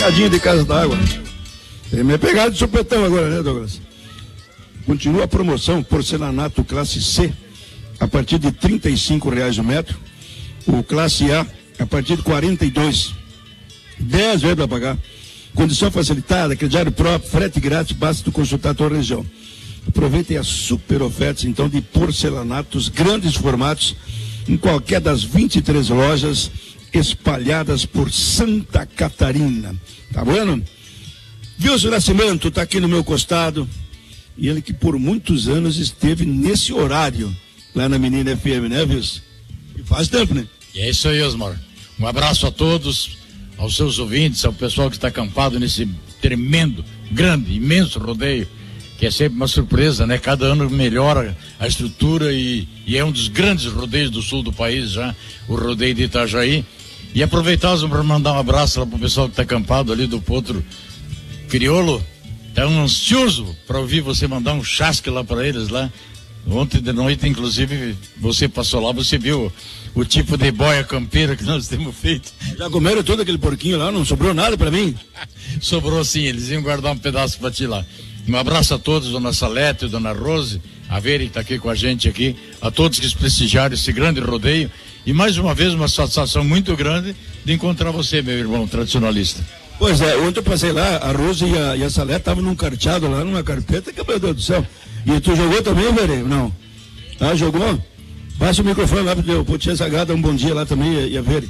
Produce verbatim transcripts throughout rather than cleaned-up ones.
cercadinho de casa d'água. Tem minha pegada de supetão agora, né, Douglas? Continua a promoção porcelanato classe C a partir de trinta e cinco reais o metro. O classe A a partir de quarenta e dois. dez vezes para pagar. Condição facilitada, crediário próprio, frete grátis, basta tu consultar a tua região. Aproveitem as super ofertas então de porcelanatos, grandes formatos, em qualquer das vinte e três lojas espalhadas por Santa Catarina. Tá vendo? Wilson Nascimento está aqui no meu costado, e ele que por muitos anos esteve nesse horário lá na Menina F M, né, Wilson? E faz tempo, né? E é isso aí, Osmar. Um abraço a todos, aos seus ouvintes, ao pessoal que está acampado nesse tremendo, grande, imenso rodeio, que é sempre uma surpresa, né? Cada ano melhora a estrutura e, e é um dos grandes rodeios do sul do país já, o rodeio de Itajaí. E aproveitar para mandar um abraço lá pro pessoal que está acampado ali do Potro Crioulo. Estão ansioso para ouvir você mandar um chasque lá para eles lá. Ontem de noite, inclusive, você passou lá, você viu o, o tipo de boia campeira que nós temos feito. Já comeram todo aquele porquinho lá? Não sobrou nada para mim? Sobrou sim, eles iam guardar um pedaço para ti lá. Um abraço a todos, dona Salete, dona Rose, a Vera que está aqui com a gente aqui, a todos que prestigiaram esse grande rodeio. E mais uma vez, uma satisfação muito grande de encontrar você, meu irmão tradicionalista. Pois é, ontem eu passei lá, a Rose e a, e a Salete estavam num carteado lá, numa carpeta, que meu Deus do céu. E tu jogou também, Vera? Não. Ah, jogou? Passa o microfone lá pro, pro Tia Sagrada, um bom dia lá também, e a Vera.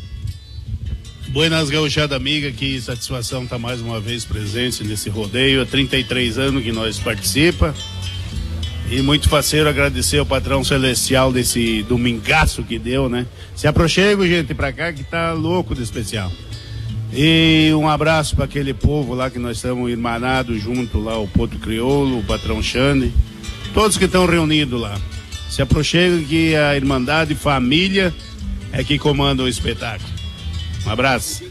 Buenas gauchada amiga, que satisfação estar tá mais uma vez presente nesse rodeio. Há trinta e três anos que nós participa. E muito faceiro agradecer ao patrão celestial desse domingaço que deu, né? Se aproxega, gente, pra cá que tá louco de especial. E um abraço para aquele povo lá que nós estamos irmanados junto lá, o Potro Crioulo, o patrão Xande, todos que estão reunidos lá. Se aproxega que a Irmandade Família é que comanda o espetáculo. Um abraço.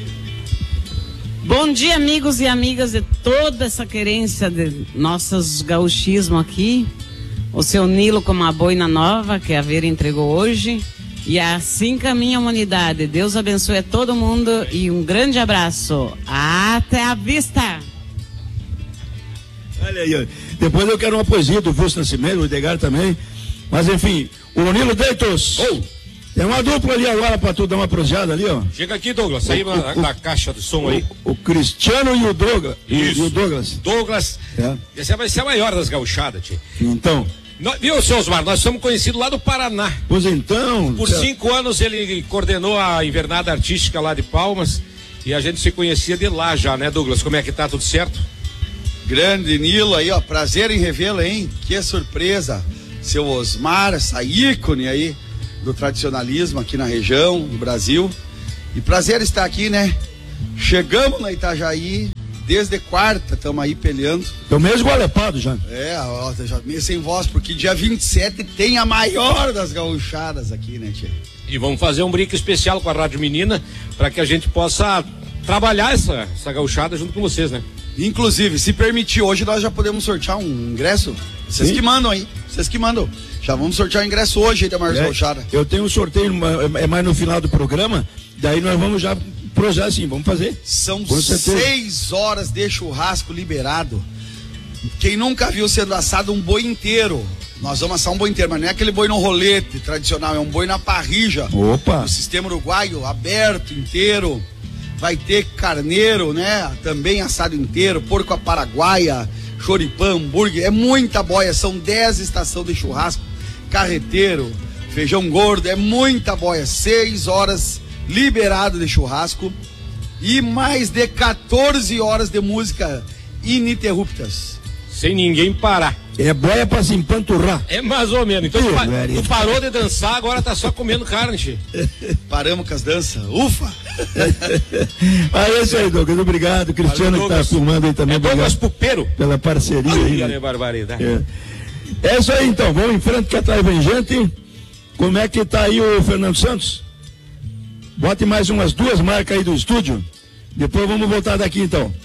Bom dia, amigos e amigas de toda essa querência de nossos gauchismo aqui. O seu Nilo com uma boina nova que a Vera entregou hoje. E assim caminha a humanidade. Deus abençoe a todo mundo e um grande abraço. Até a vista! Olha aí, depois eu quero uma poesia do Wilson Nascimento, o Edgar também. Mas enfim, o Nilo Deitos. Oh. Tem uma dupla ali agora pra tu dar uma prosseada ali, ó. Chega aqui, Douglas, aí na, na caixa de som aí. O, o Cristiano e o Douglas. Isso. E o Douglas. Douglas. É. Esse vai ser a maior das gauchadas, tio. Então. Nós, viu, seu Osmar, nós somos conhecidos lá do Paraná. Pois então. Por certo. cinco anos ele coordenou a invernada artística lá de Palmas e a gente se conhecia de lá já, né, Douglas? Como é que tá, tudo certo? Grande Nilo aí, ó, prazer em revê-lo, hein? Que surpresa. Seu Osmar, essa ícone aí do tradicionalismo aqui na região, no Brasil. E prazer estar aqui, né? Chegamos na Itajaí, desde quarta, estamos aí peleando. Tô meio esgualepado já. É, ó, já meio sem voz, porque dia vinte e sete tem a maior das gauchadas aqui, né, tia? E vamos fazer um brinco especial com a Rádio Menina, para que a gente possa trabalhar essa, essa gauchada junto com vocês, né? Inclusive, se permitir, hoje nós já podemos sortear um ingresso. Vocês Sim. que mandam aí, vocês que mandam. Já vamos sortear o ingresso hoje aí da Marcos Gauchada. É, eu tenho um sorteio, é mais no final do programa, daí nós vamos já projetar assim, vamos fazer. São seis horas de churrasco liberado. Quem nunca viu sendo assado um boi inteiro, nós vamos assar um boi inteiro, mas não é aquele boi no rolete tradicional, é um boi na parrija. Opa! No sistema uruguaio, aberto, inteiro. Vai ter carneiro, né? Também assado inteiro, porco à paraguaia, choripã, hambúrguer, é muita boia, são dez estações de churrasco, carreteiro, feijão gordo, é muita boia, seis horas liberado de churrasco e mais de quatorze horas de música ininterruptas. Sem ninguém parar. É boia pra se empanturrar. É mais ou menos. Então tu, pa tu parou de dançar, agora tá só comendo carne, tio. Paramos com as danças. Ufa! Ah, é isso aí, Douglas. Obrigado. Cristiano Valeu, que tá filmando aí também. É Douglas Pupeiro. Pela parceria aí. Né? Barbaridade. É. é isso aí então. Vamos em frente que atrás vem gente. Como é que tá aí o Fernando Santos? Bote mais umas duas marcas aí do estúdio. Depois vamos voltar daqui então.